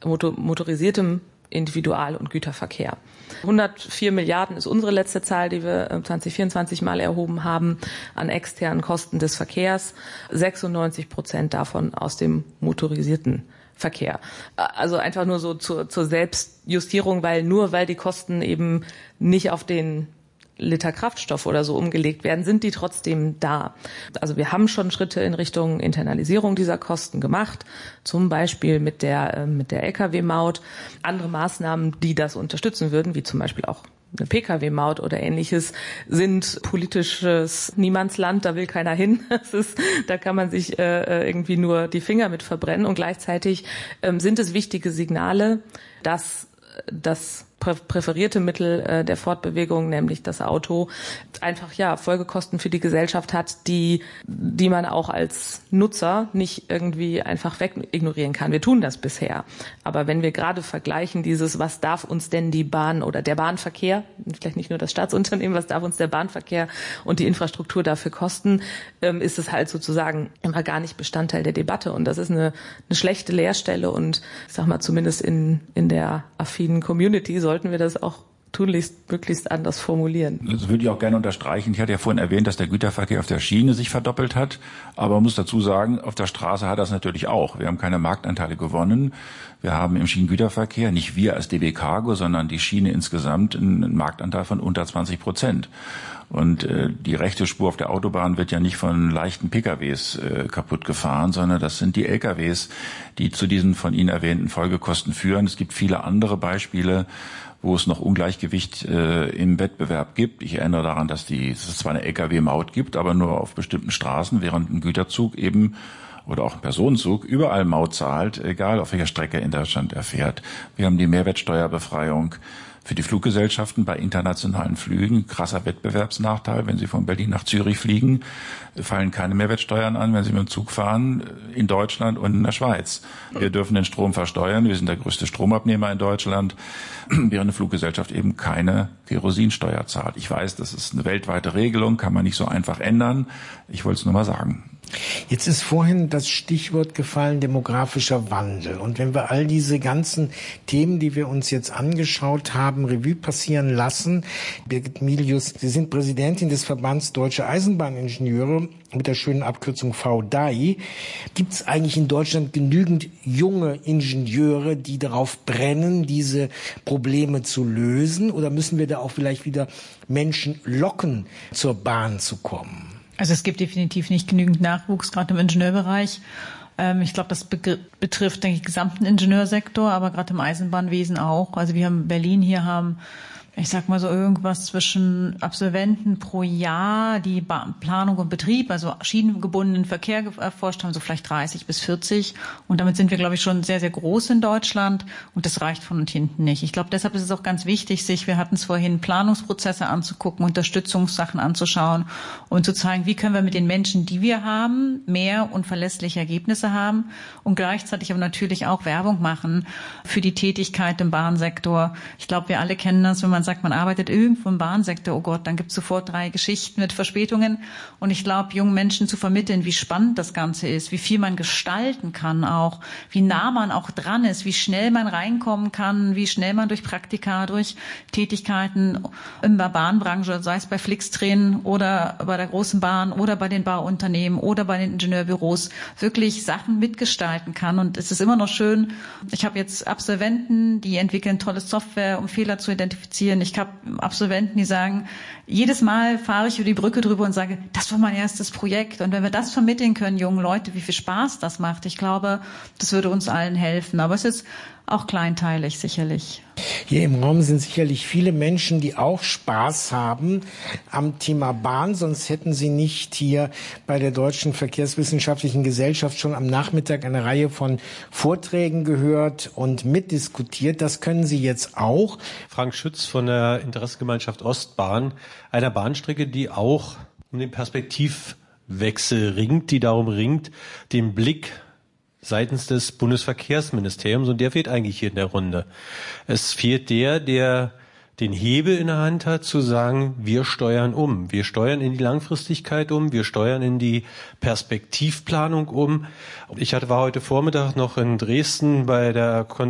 motorisiertem Individual- und Güterverkehr. 104 Milliarden ist unsere letzte Zahl, die wir 2024 mal erhoben haben, an externen Kosten des Verkehrs. 96% davon aus dem motorisierten Verkehr. Also einfach nur so zur Selbstjustierung, weil die Kosten eben nicht auf den Liter Kraftstoff oder so umgelegt werden, sind die trotzdem da. Also wir haben schon Schritte in Richtung Internalisierung dieser Kosten gemacht, zum Beispiel mit der Lkw-Maut. Andere Maßnahmen, die das unterstützen würden, wie zum Beispiel auch eine Pkw-Maut oder Ähnliches, sind politisches Niemandsland, da will keiner hin. Da kann man sich irgendwie nur die Finger mit verbrennen. Und gleichzeitig sind es wichtige Signale, dass das präferierte Mittel der Fortbewegung, nämlich das Auto, einfach Folgekosten für die Gesellschaft hat, die man auch als Nutzer nicht irgendwie einfach wegignorieren kann. Wir tun das bisher. Aber wenn wir gerade vergleichen was darf uns denn die Bahn oder der Bahnverkehr, vielleicht nicht nur das Staatsunternehmen, was darf uns der Bahnverkehr und die Infrastruktur dafür kosten, ist es halt sozusagen immer gar nicht Bestandteil der Debatte. Und das ist eine schlechte Leerstelle. Und ich sag mal, zumindest in der affinen Community sollten wir das auch tunlichst möglichst anders formulieren. Das würde ich auch gerne unterstreichen. Ich hatte ja vorhin erwähnt, dass der Güterverkehr auf der Schiene sich verdoppelt hat. Aber man muss dazu sagen, auf der Straße hat das natürlich auch. Wir haben keine Marktanteile gewonnen. Wir haben im Schienengüterverkehr, nicht wir als DB Cargo, sondern die Schiene insgesamt, einen Marktanteil von unter 20%. Und die rechte Spur auf der Autobahn wird ja nicht von leichten PKWs kaputt gefahren, sondern das sind die LKWs, die zu diesen von Ihnen erwähnten Folgekosten führen. Es gibt viele andere Beispiele, wo es noch Ungleichgewicht im Wettbewerb gibt. Ich erinnere daran, dass es zwar eine Lkw-Maut gibt, aber nur auf bestimmten Straßen, während ein Güterzug eben oder auch ein Personenzug überall Maut zahlt, egal auf welcher Strecke in Deutschland er fährt. Wir haben die Mehrwertsteuerbefreiung für die Fluggesellschaften bei internationalen Flügen. Krasser Wettbewerbsnachteil. Wenn Sie von Berlin nach Zürich fliegen, fallen keine Mehrwertsteuern an, wenn Sie mit dem Zug fahren, in Deutschland und in der Schweiz. Wir dürfen den Strom versteuern. Wir sind der größte Stromabnehmer in Deutschland, während eine Fluggesellschaft eben keine Kerosinsteuer zahlt. Ich weiß, das ist eine weltweite Regelung, kann man nicht so einfach ändern. Ich wollte es nur mal sagen. Jetzt ist vorhin das Stichwort gefallen, demografischer Wandel. Und wenn wir all diese ganzen Themen, die wir uns jetzt angeschaut haben, Revue passieren lassen, Birgit Milius, Sie sind Präsidentin des Verbands Deutsche Eisenbahningenieure mit der schönen Abkürzung VDAI. Gibt es eigentlich in Deutschland genügend junge Ingenieure, die darauf brennen, diese Probleme zu lösen? Oder müssen wir da auch vielleicht wieder Menschen locken, zur Bahn zu kommen? Also es gibt definitiv nicht genügend Nachwuchs, gerade im Ingenieurbereich. Ich glaube, das betrifft den gesamten Ingenieursektor, aber gerade im Eisenbahnwesen auch. Also wir haben Berlin hier haben, ich sag mal so irgendwas zwischen Absolventen pro Jahr, die Planung und Betrieb, also schienengebundenen Verkehr erforscht haben, so vielleicht 30 bis 40. Und damit sind wir, glaube ich, schon sehr, sehr groß in Deutschland. Und das reicht von und hinten nicht. Ich glaube, deshalb ist es auch ganz wichtig, wir hatten es vorhin, Planungsprozesse anzugucken, Unterstützungssachen anzuschauen und zu zeigen, wie können wir mit den Menschen, die wir haben, mehr und verlässliche Ergebnisse haben und gleichzeitig aber natürlich auch Werbung machen für die Tätigkeit im Bahnsektor. Ich glaube, wir alle kennen das, wenn man sagt, man arbeitet irgendwo im Bahnsektor, oh Gott, dann gibt es sofort 3 Geschichten mit Verspätungen. Und ich glaube, jungen Menschen zu vermitteln, wie spannend das Ganze ist, wie viel man gestalten kann auch, wie nah man auch dran ist, wie schnell man reinkommen kann, wie schnell man durch Praktika, durch Tätigkeiten in der Bahnbranche, sei es bei Flixtrain oder bei der großen Bahn oder bei den Bauunternehmen oder bei den Ingenieurbüros, wirklich Sachen mitgestalten kann. Und es ist immer noch schön, ich habe jetzt Absolventen, die entwickeln tolle Software, um Fehler zu identifizieren. Ich habe Absolventen, die sagen, jedes Mal fahre ich über die Brücke drüber und sage, das war mein erstes Projekt. Und wenn wir das vermitteln können, jungen Leute, wie viel Spaß das macht, ich glaube, das würde uns allen helfen. Aber es ist auch kleinteilig sicherlich. Hier im Raum sind sicherlich viele Menschen, die auch Spaß haben am Thema Bahn. Sonst hätten sie nicht hier bei der Deutschen Verkehrswissenschaftlichen Gesellschaft schon am Nachmittag eine Reihe von Vorträgen gehört und mitdiskutiert. Das können Sie jetzt auch. Frank Schütz von der Interessengemeinschaft Ostbahn, einer Bahnstrecke, die auch um den Perspektivwechsel ringt, die darum ringt, den Blick seitens des Bundesverkehrsministeriums, und der fehlt eigentlich hier in der Runde. Es fehlt der den Hebel in der Hand hat, zu sagen, wir steuern um. Wir steuern in die Langfristigkeit um, wir steuern in die Perspektivplanung um. Ich war heute Vormittag noch in Dresden bei der